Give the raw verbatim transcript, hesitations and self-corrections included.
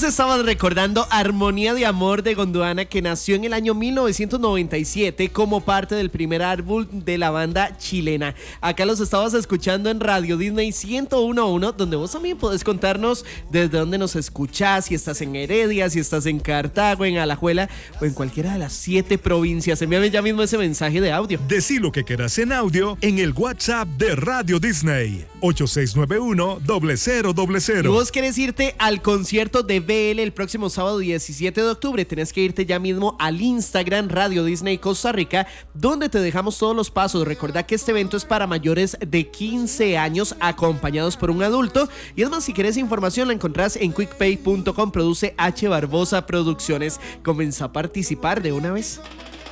Vos estabas recordando Armonía de Amor de Gondwana, que nació en el año mil novecientos noventa y siete como parte del primer álbum de la banda chilena. Acá los estabas escuchando en Radio Disney ciento uno punto uno, donde vos también podés contarnos desde dónde nos escuchás, si estás en Heredia, si estás en Cartago, en Alajuela o en cualquiera de las siete provincias. Envíame ya mismo ese mensaje de audio. Decí lo que querás en audio en el WhatsApp de Radio Disney, ocho seis nueve uno, cero cero cero cero. Y vos querés irte al concierto de B L el próximo sábado diecisiete de octubre, tenés que irte ya mismo al Instagram Radio Disney Costa Rica, donde te dejamos todos los pasos. Recordá que este evento es para mayores de quince años acompañados por un adulto. Y es más, si querés información la encontrás en quickpay punto com. Produce H Barbosa Producciones. Comenzá a participar de una vez.